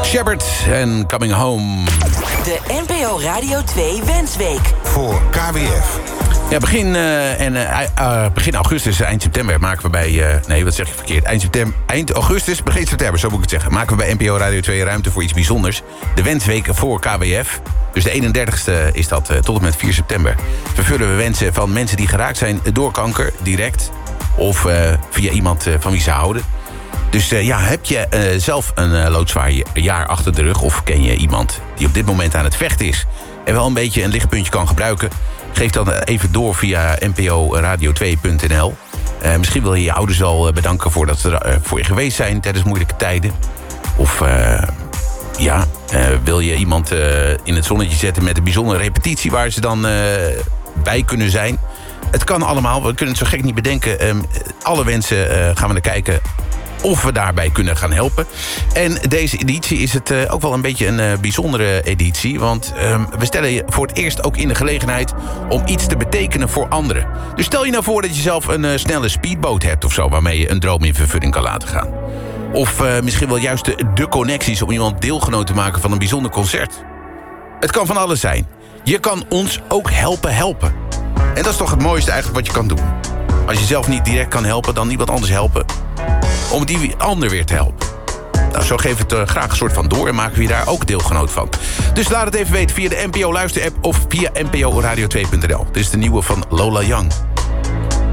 Shepard en Coming Home. De NPO Radio 2 Wensweek. Voor KWF. Ja, begin augustus, eind september maken we bij... nee, wat zeg je verkeerd? Eind augustus, begin september, zo moet ik het zeggen. Maken we bij NPO Radio 2 ruimte voor iets bijzonders. De Wensweek voor KWF. Dus de 31ste is dat, tot en met 4 september. Vervullen we wensen van mensen die geraakt zijn door kanker, direct. Of via iemand van wie ze houden. Dus heb je zelf een loodzwaar jaar achter de rug... of ken je iemand die op dit moment aan het vechten is... en wel een beetje een lichtpuntje kan gebruiken... geef dan even door via nporadio2.nl. Misschien wil je je ouders wel bedanken voor dat ze voor je geweest zijn... tijdens moeilijke tijden. Of wil je iemand in het zonnetje zetten met een bijzondere repetitie... waar ze dan bij kunnen zijn. Het kan allemaal, we kunnen het zo gek niet bedenken. Alle wensen gaan we naar kijken... of we daarbij kunnen gaan helpen. En deze editie is het ook wel een beetje een bijzondere editie... want we stellen je voor het eerst ook in de gelegenheid... om iets te betekenen voor anderen. Dus stel je nou voor dat je zelf een snelle speedboot hebt of zo... waarmee je een droom in vervulling kan laten gaan. Of misschien wel juist de connecties... om iemand deelgenoot te maken van een bijzonder concert. Het kan van alles zijn. Je kan ons ook helpen. En dat is toch het mooiste eigenlijk wat je kan doen. Als je zelf niet direct kan helpen, dan iemand anders helpen... om die ander weer te helpen. Nou, zo geef het graag een soort van door... en maken we je daar ook deelgenoot van. Dus laat het even weten via de NPO Luister-app... of via nporadio2.nl. Dit is de nieuwe van Lola Young.